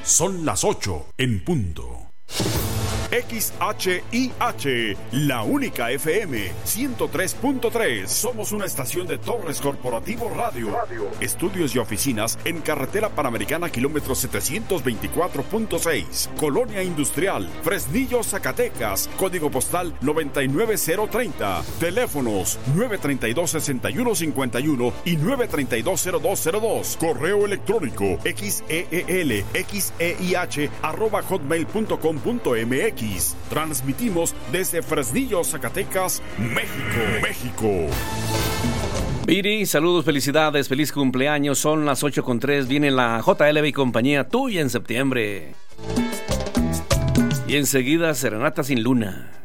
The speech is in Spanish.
Son las 8 en punto. XHIH, la única FM 103.3. Somos una estación de Torres Corporativo Radio. Estudios y oficinas en Carretera Panamericana, kilómetro 724.6. Colonia Industrial, Fresnillo, Zacatecas. Código postal 99030. Teléfonos 932-6151 y 932-0202. Correo electrónico xeelxeih@hotmail.com.mx. Transmitimos desde Fresnillo, Zacatecas, México. Viri, saludos, felicidades, feliz cumpleaños. Son las 8:03. Viene la JLB y compañía tuya en septiembre. Y enseguida, Serenata sin Luna.